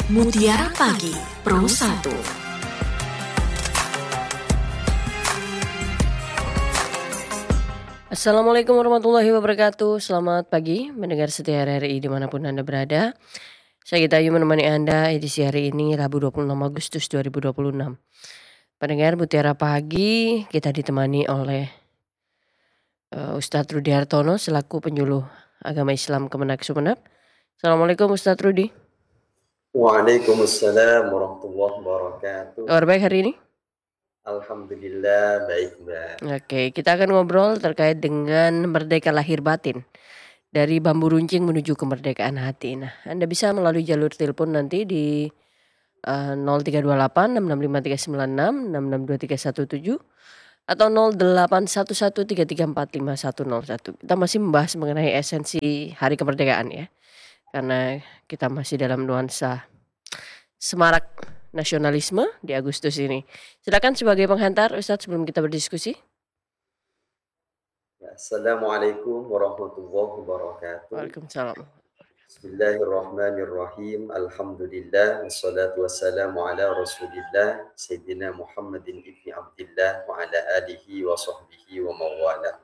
Mutiara Pagi Pro 1. Assalamualaikum warahmatullahi wabarakatuh. Selamat pagi mendengar setia RRI dimanapun Anda berada. Saya Gita Ayu menemani Anda edisi hari ini Rabu 26 Agustus 2026. Pendengar Mutiara Pagi kita ditemani oleh Ustadz Rudi Hartono selaku penyuluh agama Islam Kemenak Sumeneb. Assalamualaikum Ustadz Rudi. Waalaikumsalam warahmatullahi wabarakatuh. Kabar baik hari ini? Alhamdulillah baik Mbak. Oke, kita akan ngobrol terkait dengan merdeka lahir batin. Dari bambu runcing menuju kemerdekaan hati. Nah, Anda bisa melalui jalur telepon nanti di 0328 665396 662317 atau 081133455101. Kita masih membahas mengenai esensi Hari Kemerdekaan ya. Karena kita masih dalam nuansa semarak nasionalisme di Agustus ini. Silakan sebagai penghantar Ustadz sebelum kita berdiskusi. Assalamualaikum warahmatullahi wabarakatuh. Waalaikumsalam. Bismillahirrahmanirrahim. Alhamdulillah wassalatu wassalamu ala Rasulillah Sayyidina Muhammadin ibni Abdillah wa ala alihi wa sahbihi wa mawala.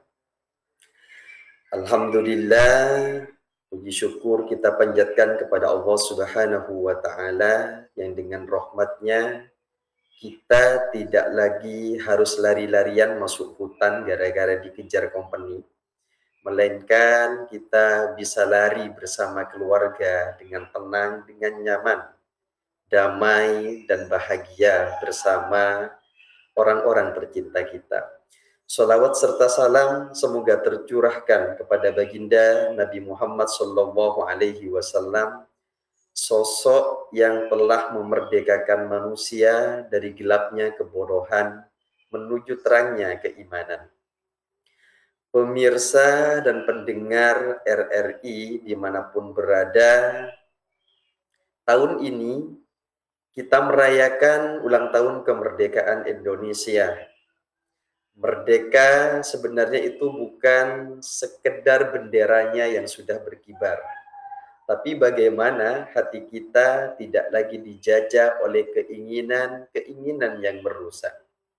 Alhamdulillah, puji syukur kita panjatkan kepada Allah Subhanahu wa ta'ala yang dengan rahmatnya kita tidak lagi harus lari-larian masuk hutan gara-gara dikejar company, melainkan kita bisa lari bersama keluarga dengan tenang, dengan nyaman, damai dan bahagia bersama orang-orang tercinta kita. Salawat serta salam semoga tercurahkan kepada baginda Nabi Muhammad SAW, sosok yang telah memerdekakan manusia dari gelapnya kebodohan menuju terangnya keimanan. Pemirsa dan pendengar RRI dimanapun berada, tahun ini kita merayakan ulang tahun kemerdekaan Indonesia. Merdeka sebenarnya itu bukan sekedar benderanya yang sudah berkibar, tapi bagaimana hati kita tidak lagi dijajah oleh keinginan-keinginan yang merusak.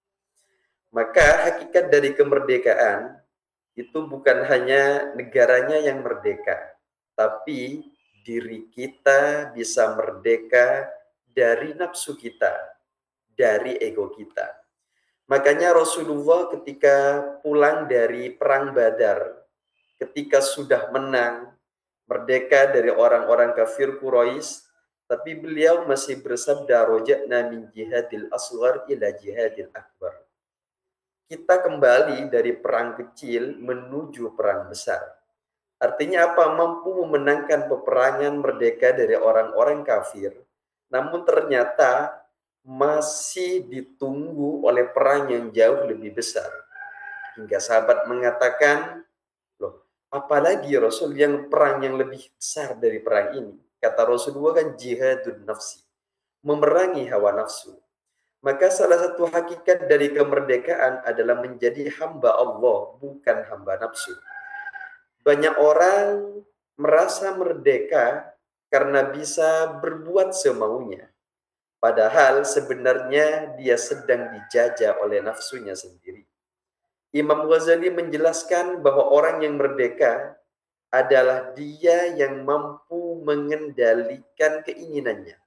Maka hakikat dari kemerdekaan itu bukan hanya negaranya yang merdeka, tapi diri kita bisa merdeka dari nafsu kita, dari ego kita. Makanya Rasulullah ketika pulang dari perang Badar, ketika sudah menang, merdeka dari orang-orang kafir Quraisy, tapi beliau masih bersabda, roja'na min jihadil asghar ila jihadil akbar. Kita kembali dari perang kecil menuju perang besar. Artinya apa? Mampu memenangkan peperangan merdeka dari orang-orang kafir, namun ternyata masih ditunggu oleh perang yang jauh lebih besar. Hingga sahabat mengatakan, loh, apalagi Rasul yang perang yang lebih besar dari perang ini? Kata Rasulullah kan jihadun nafsi, memerangi hawa nafsu. Maka salah satu hakikat dari kemerdekaan adalah menjadi hamba Allah, bukan hamba nafsu. Banyak orang merasa merdeka karena bisa berbuat semaunya. Padahal sebenarnya dia sedang dijajah oleh nafsunya sendiri. Imam Ghazali menjelaskan bahwa orang yang merdeka adalah dia yang mampu mengendalikan keinginannya.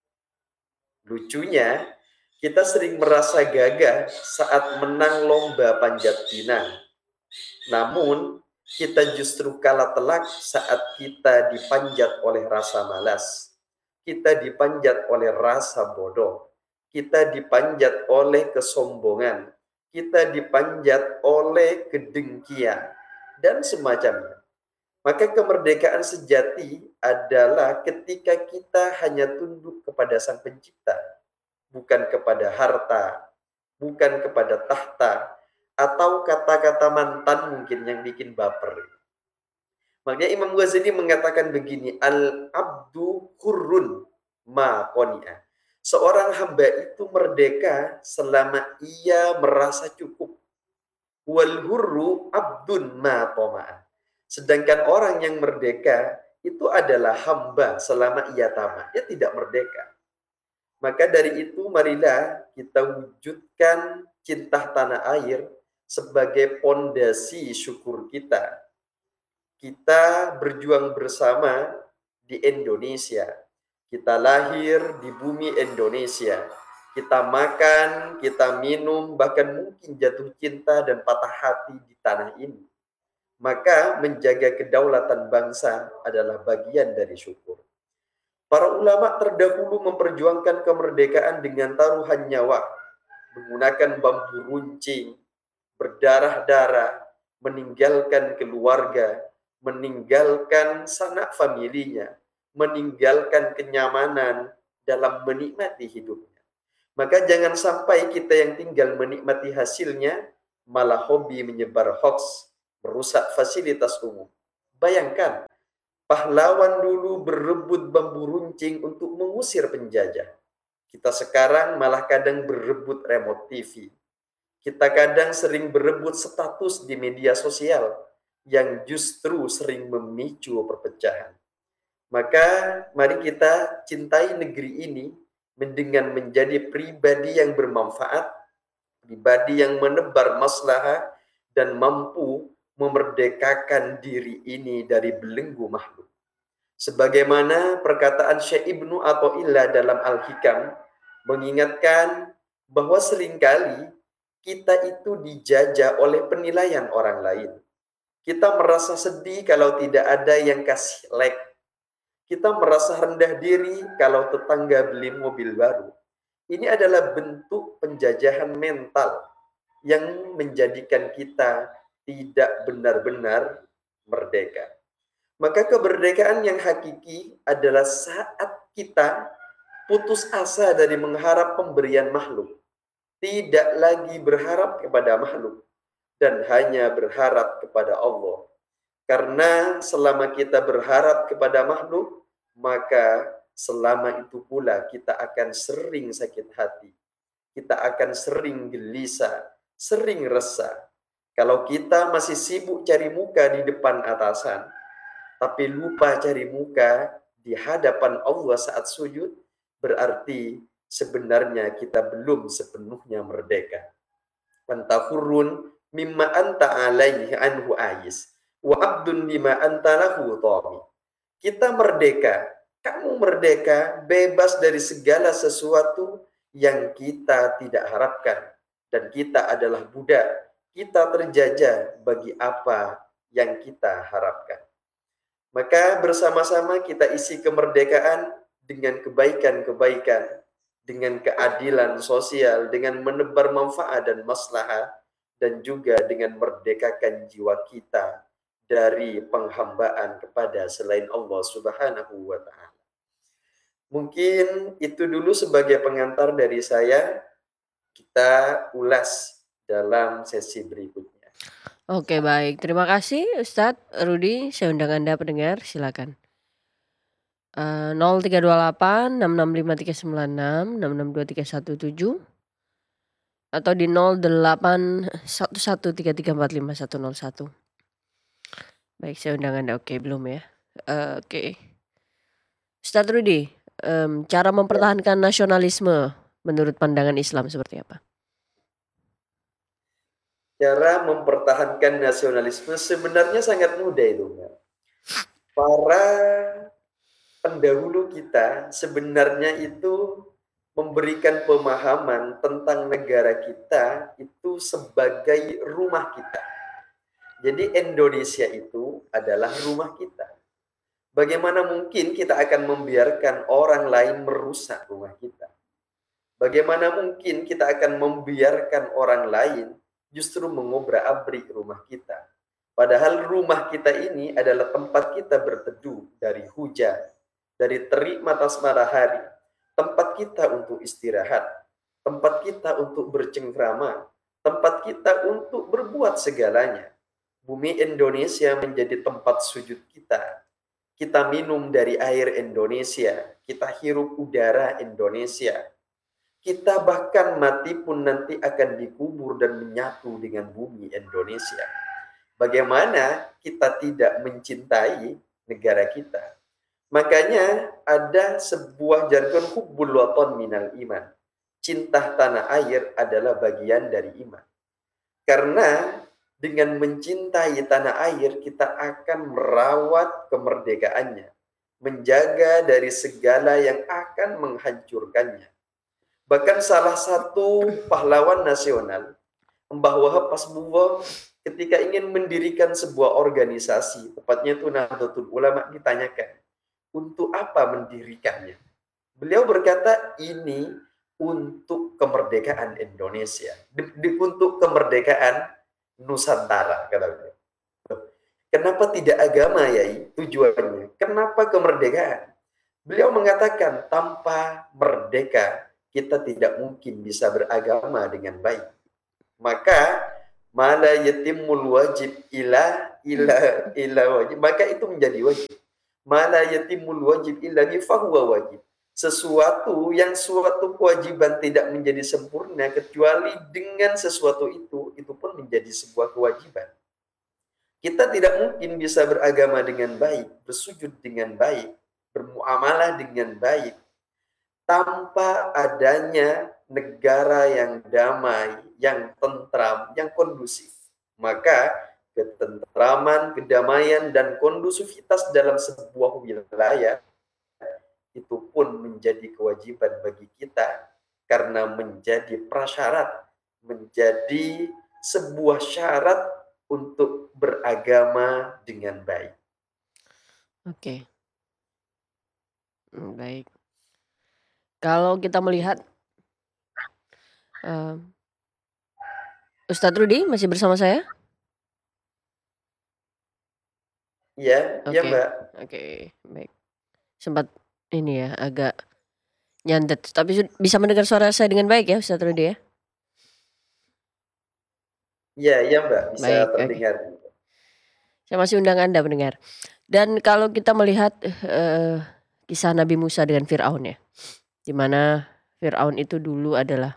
Lucunya, kita sering merasa gagah saat menang lomba panjat pinang. Namun, kita justru kalah telak saat kita dipanjat oleh rasa malas. Kita dipanjat oleh rasa bodoh. Kita dipanjat oleh kesombongan. Kita dipanjat oleh kedengkian. Dan semacamnya. Maka kemerdekaan sejati adalah ketika kita hanya tunduk kepada Sang Pencipta. Bukan kepada harta. Bukan kepada tahta. Atau kata-kata mantan mungkin yang bikin baper. Makanya Imam Ghazali mengatakan begini, al-abdu hurrun ma qoni'a. Seorang hamba itu merdeka selama ia merasa cukup. Wal hurru abdun ma toma'a. Sedangkan orang yang merdeka, itu adalah hamba selama ia tamat. Dia tidak merdeka. Maka dari itu marilah kita wujudkan cinta tanah air sebagai pondasi syukur kita. Kita berjuang bersama di Indonesia. Kita lahir di bumi Indonesia. Kita makan, kita minum, bahkan mungkin jatuh cinta dan patah hati di tanah ini. Maka menjaga kedaulatan bangsa adalah bagian dari syukur. Para ulama terdahulu memperjuangkan kemerdekaan dengan taruhan nyawa, menggunakan bambu runcing, berdarah-darah, meninggalkan keluarga, meninggalkan sanak familinya, meninggalkan kenyamanan dalam menikmati hidupnya. Maka jangan sampai kita yang tinggal menikmati hasilnya malah hobi menyebar hoax, merusak fasilitas umum. Bayangkan, pahlawan dulu berebut bambu runcing untuk mengusir penjajah. Kita sekarang malah kadang berebut remote TV. Kita kadang sering berebut status di media sosial yang justru sering memicu perpecahan. Maka mari kita cintai negeri ini dengan menjadi pribadi yang bermanfaat, pribadi yang menebar maslahah dan mampu memerdekakan diri ini dari belenggu makhluk. Sebagaimana perkataan Syekh Ibnu Athaillah dalam Al-Hikam mengingatkan bahwa seringkali kita itu dijajah oleh penilaian orang lain. Kita merasa sedih kalau tidak ada yang kasih like. Kita merasa rendah diri kalau tetangga beli mobil baru. Ini adalah bentuk penjajahan mental yang menjadikan kita tidak benar-benar merdeka. Maka kemerdekaan yang hakiki adalah saat kita putus asa dari mengharap pemberian makhluk. Tidak lagi berharap kepada makhluk dan hanya berharap kepada Allah. Karena selama kita berharap kepada makhluk, maka selama itu pula kita akan sering sakit hati. Kita akan sering gelisah, sering resah. Kalau kita masih sibuk cari muka di depan atasan, tapi lupa cari muka di hadapan Allah saat sujud, berarti sebenarnya kita belum sepenuhnya merdeka. Anta hurrun mimma anta alaihi anhu ais wa abdun lima anta lahu tami. Kita merdeka, kamu merdeka, bebas dari segala sesuatu yang kita tidak harapkan, dan kita adalah budak. Kita terjajah bagi apa yang kita harapkan. Maka bersama-sama kita isi kemerdekaan dengan kebaikan-kebaikan, dengan keadilan sosial, dengan menebar manfaat dan maslahat, dan juga dengan merdekakan jiwa kita dari penghambaan kepada selain Allah Subhanahu wa Ta'ala. Mungkin itu dulu sebagai pengantar dari saya. Kita ulas dalam sesi berikutnya. Oke, baik. Terima kasih Ustadz Rudi. Saya undang Anda pendengar, silakan. 0328 665396 662317 atau di 081133450101. Baik, saya undang Anda. Oke, belum ya? Oke. Ustadz Rudi, cara mempertahankan nasionalisme menurut pandangan Islam seperti apa? Cara mempertahankan nasionalisme sebenarnya sangat mudah itu, Mbak. Para pendahulu kita sebenarnya itu memberikan pemahaman tentang negara kita itu sebagai rumah kita. Jadi Indonesia itu adalah rumah kita. Bagaimana mungkin kita akan membiarkan orang lain merusak rumah kita? Bagaimana mungkin kita akan membiarkan orang lain justru mengobrak-abrik rumah kita? Padahal rumah kita ini adalah tempat kita berteduh dari hujan, dari terik matahari, tempat kita untuk istirahat, tempat kita untuk bercengkrama, tempat kita untuk berbuat segalanya. Bumi Indonesia menjadi tempat sujud kita. Kita minum dari air Indonesia, kita hirup udara Indonesia. Kita bahkan mati pun nanti akan dikubur dan menyatu dengan bumi Indonesia. Bagaimana kita tidak mencintai negara kita. Makanya ada sebuah jargon hubbul waton minal iman. Cinta tanah air adalah bagian dari iman. Karena dengan mencintai tanah air, kita akan merawat kemerdekaannya, menjaga dari segala yang akan menghancurkannya. Bahkan salah satu pahlawan nasional, Mbah Wahab Pasbuwa, ketika ingin mendirikan sebuah organisasi, tepatnya itu Nahdlatul Ulama, ditanyakan, untuk apa mendirikannya? Beliau berkata, ini untuk kemerdekaan Indonesia, untuk kemerdekaan Nusantara, kata beliau. Kenapa tidak agama, Yai? Tujuannya. Kenapa kemerdekaan? Beliau mengatakan, tanpa merdeka, kita tidak mungkin bisa beragama dengan baik. Maka, mala yatimul wajib ila wajib. Maka itu menjadi wajib. Mala yatimul wajib illa fahuwa wajib. Sesuatu yang suatu kewajiban tidak menjadi sempurna kecuali dengan sesuatu itu pun menjadi sebuah kewajiban. Kita tidak mungkin bisa beragama dengan baik, bersujud dengan baik, bermuamalah dengan baik, tanpa adanya negara yang damai, yang tentram, yang kondusif. Maka ketentraman, kedamaian, dan kondusivitas dalam sebuah wilayah itu pun menjadi kewajiban bagi kita karena menjadi prasyarat, menjadi sebuah syarat untuk beragama dengan baik. Oke. Baik. Kalau kita melihat Ustadz Rudi masih bersama saya? Iya, iya Mbak. Oke, baik. Sempat ini ya agak nyandet, tapi bisa mendengar suara saya dengan baik ya Ustadz Rudi ya? Iya Mbak, bisa Baik, oke. terdengar. Saya masih undang Anda mendengar. Dan kalau kita melihat kisah Nabi Musa dengan Fir'aun ya, di mana Fir'aun itu dulu adalah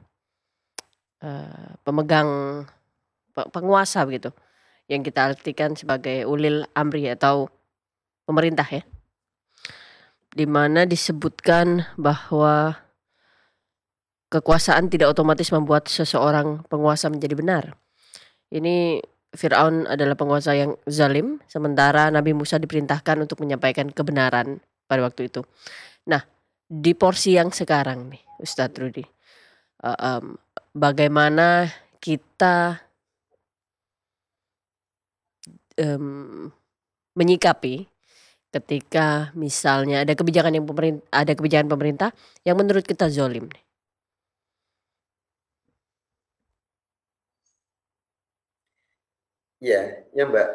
pemegang penguasa begitu, yang kita artikan sebagai ulil amri atau pemerintah ya, di mana disebutkan bahwa kekuasaan tidak otomatis membuat seseorang penguasa menjadi benar. Ini Fir'aun adalah penguasa yang zalim, sementara Nabi Musa diperintahkan untuk menyampaikan kebenaran pada waktu itu. Nah, di porsi yang sekarang nih, Ustadz Rudi, bagaimana kita menyikapi ketika misalnya ada kebijakan pemerintah yang menurut kita zalim nih? Iya Mbak.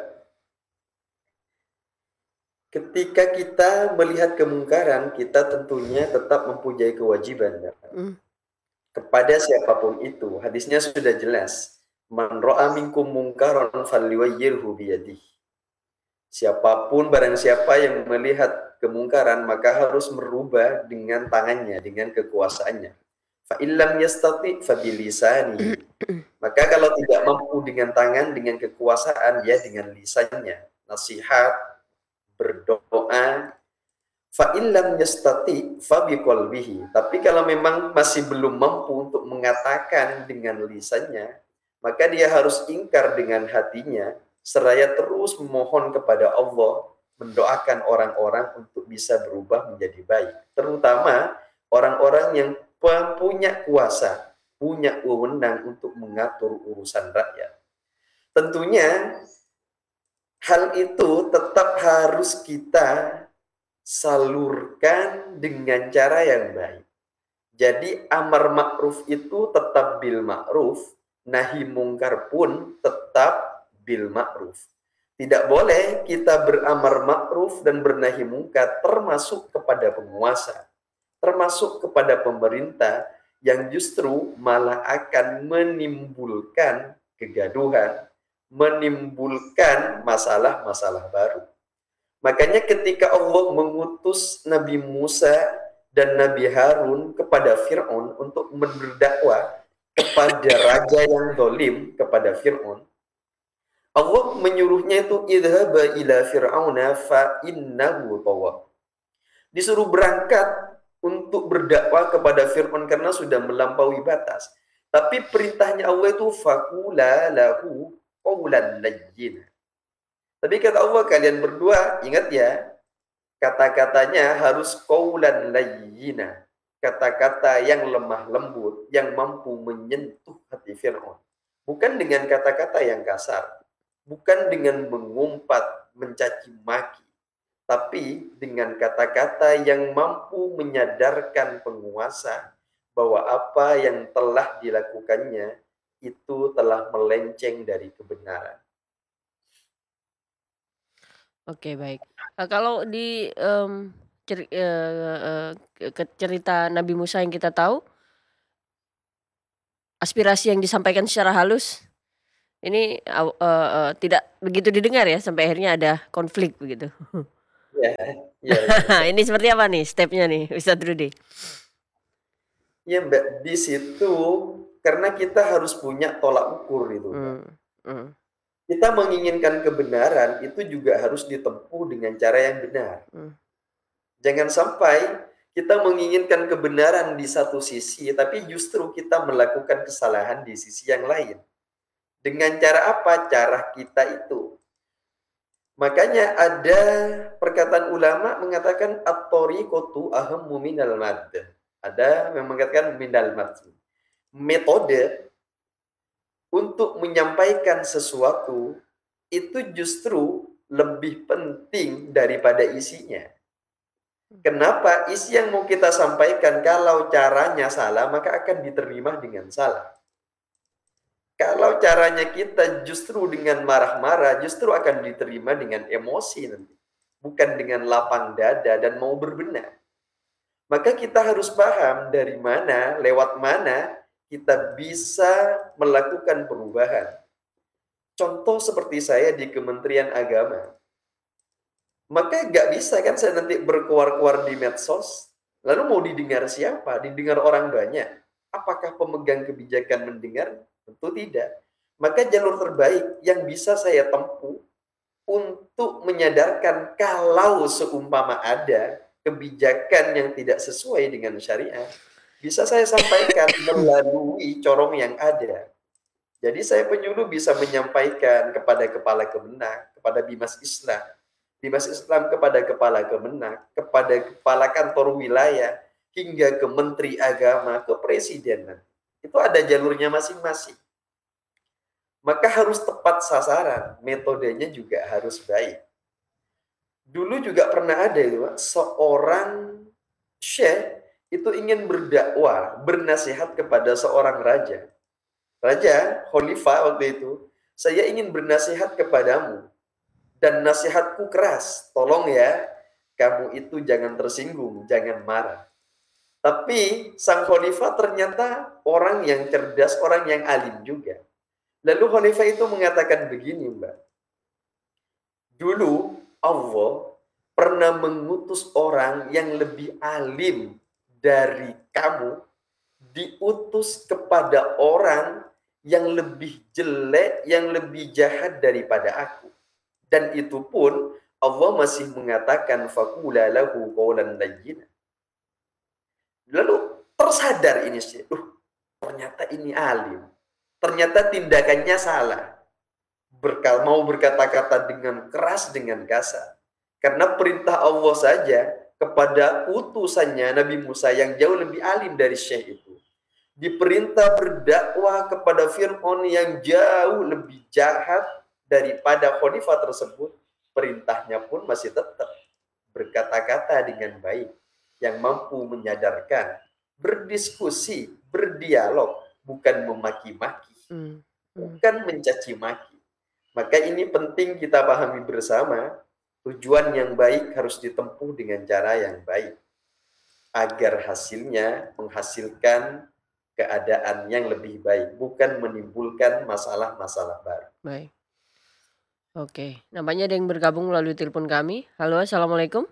Ketika kita melihat kemungkaran, kita tentunya tetap mempunyai kewajiban Mbak. Kepada siapapun itu, hadisnya sudah jelas. Man ra'a minkum mungkaran falyughayyirhu biyadihi. Siapapun, barang siapa yang melihat kemungkaran, maka harus merubah dengan tangannya, dengan kekuasaannya. Fa illam yastati fa bilisani. Maka kalau tidak mampu dengan tangan, dengan kekuasaan, ya dengan lisannya. Nasihat, berdoa. Fa illam yastati fa biqalbihi. Tapi kalau memang masih belum mampu untuk mengatakan dengan lisannya, maka dia harus ingkar dengan hatinya, seraya terus memohon kepada Allah, mendoakan orang-orang untuk bisa berubah menjadi baik. Terutama orang-orang yang punya kuasa, punya wewenang untuk mengatur urusan rakyat. Tentunya hal itu tetap harus kita salurkan dengan cara yang baik. Jadi amar ma'ruf itu tetap bil ma'ruf, nahi mungkar pun tetap bil ma'ruf. Tidak boleh kita beramar ma'ruf dan bernahi mungkar termasuk kepada penguasa, termasuk kepada pemerintah yang justru malah akan menimbulkan kegaduhan, menimbulkan masalah-masalah baru. Makanya ketika Allah mengutus Nabi Musa dan Nabi Harun kepada Fir'aun untuk berdakwah kepada raja yang zalim, kepada Fir'aun, Allah menyuruhnya itu idhaba ila fir'auna fa innahu tagha. Disuruh berangkat untuk berdakwah kepada Fir'aun karena sudah melampaui batas. Tapi perintahnya Allah itu faqula lahu qawlan layyina. Tapi kata Allah, kalian berdua ingat ya, kata-katanya harus qawlan layyina. Kata-kata yang lemah lembut, yang mampu menyentuh hati Fir'aun. Bukan dengan kata-kata yang kasar, bukan dengan mengumpat, mencaci maki, tapi dengan kata-kata yang mampu menyadarkan penguasa bahwa apa yang telah dilakukannya itu telah melenceng dari kebenaran. Oke, baik. Kalau di, cerita Nabi Musa yang kita tahu, aspirasi yang disampaikan secara halus ini tidak begitu didengar ya, sampai akhirnya ada konflik begitu. Ya, ya, ya. Ini seperti apa nih stepnya nih, Ustadz Rudi? Ya Mbak, di situ karena kita harus punya tolak ukur itu Mbak. Mmm, mhm, Kita menginginkan kebenaran itu juga harus ditempuh dengan cara yang benar. mmm, Jangan sampai kita menginginkan kebenaran di satu sisi, tapi justru kita melakukan kesalahan di sisi yang lain. Dengan cara apa? Cara kita itu. Makanya ada perkataan ulama mengatakan at-thariqatu ahammu minal madd. Ada yang mengatakan minal madd. Metode untuk menyampaikan sesuatu itu justru lebih penting daripada isinya. Kenapa? Isi yang mau kita sampaikan kalau caranya salah, maka akan diterima dengan salah. Kalau caranya kita justru dengan marah-marah, justru akan diterima dengan emosi nanti. Bukan dengan lapang dada dan mau berbenah. Maka kita harus paham dari mana, lewat mana kita bisa melakukan perubahan. Contoh seperti saya di Kementerian Agama. Maka nggak bisa kan saya nanti berkuar-kuar di medsos, lalu mau didengar siapa? Didengar orang banyak. Apakah pemegang kebijakan mendengar? Tentu tidak. Maka jalur terbaik yang bisa saya tempuh untuk menyadarkan kalau seumpama ada kebijakan yang tidak sesuai dengan syariat, bisa saya sampaikan melalui corong yang ada. Jadi saya penyuluh bisa menyampaikan kepada kepala Kemenak, kepada Bimas Islam kepada kepala Kemenak, kepada kepala kantor wilayah, hingga ke Menteri Agama, ke Presiden. Itu ada jalurnya masing-masing. Maka harus tepat sasaran, metodenya juga harus baik. Dulu juga pernah ada itu, seorang syekh itu ingin berdakwah, bernasihat kepada seorang raja. Raja, khalifah waktu itu, saya ingin bernasihat kepadamu. Dan nasihatku keras, tolong ya, kamu itu jangan tersinggung, jangan marah. Tapi sang khalifah ternyata orang yang cerdas, orang yang alim juga. Lalu khalifah itu mengatakan begini, Mbak. Dulu Allah pernah mengutus orang yang lebih alim dari kamu, diutus kepada orang yang lebih jelek, yang lebih jahat daripada aku. Dan itu pun Allah masih mengatakan faqula lahu qawlan layyina. Lalu tersadar ini sih, ternyata ini alim. Ternyata tindakannya salah. Mau berkata-kata dengan keras, dengan kasar. Karena perintah Allah saja kepada utusannya Nabi Musa yang jauh lebih alim dari Syekh itu. Diperintah berdakwah kepada Fir'aun yang jauh lebih jahat daripada khalifah tersebut. Perintahnya pun masih tetap berkata-kata dengan baik, yang mampu menyadarkan, berdiskusi, berdialog, bukan memaki-maki, bukan mencaci maki. Maka ini penting kita pahami bersama, tujuan yang baik harus ditempuh dengan cara yang baik, agar hasilnya menghasilkan keadaan yang lebih baik, bukan menimbulkan masalah-masalah baru. baik. Oke, nampaknya ada yang bergabung melalui telepon kami. Halo, assalamualaikum.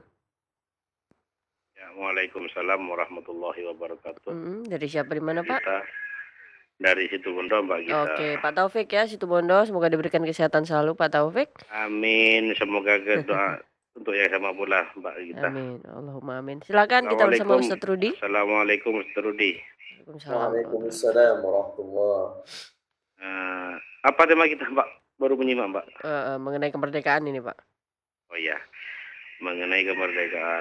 Ya, Waalaikumsalam warahmatullahi wabarakatuh. Dari siapa, di mana Pak? Kita dari Situbondo, Mbak Gita. Oke, Pak Taufik ya, Situbondo, semoga diberikan kesehatan selalu Pak Taufik. Amin, semoga doa untuk yang sama pula, Mbak Gita. Amin, Allahumma amin. Silakan kita bersama Ustadz Rudi. Assalamualaikum Ustadz Rudi. Waalaikumsalam warahmatullahi. Apa tema kita, Mbak? Baru menyimak, Mbak. Mengenai kemerdekaan ini, Pak. Oh iya, mengenai kemerdekaan.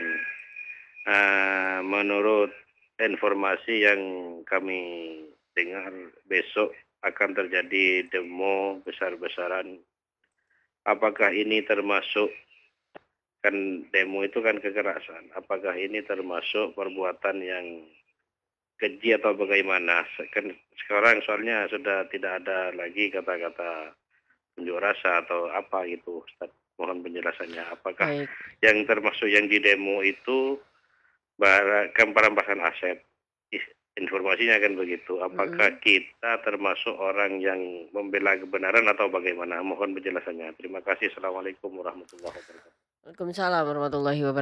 Menurut informasi yang kami dengar, besok akan terjadi demo besar-besaran. Apakah ini termasuk, kan demo itu kan kekerasan, apakah ini termasuk perbuatan yang keji atau bagaimana? Kan sekarang soalnya sudah tidak ada lagi kata-kata unjuk rasa atau apa gitu, Ustaz. Mohon penjelasannya. Apakah Baik. yang termasuk yang di demo itu perampasan aset? Informasinya kan begitu. Apakah kita termasuk orang yang membela kebenaran atau bagaimana? Mohon penjelasannya. Terima kasih. Assalamualaikum warahmatullahi wabarakatuh. Waalaikumsalam warahmatullahi wabarakatuh.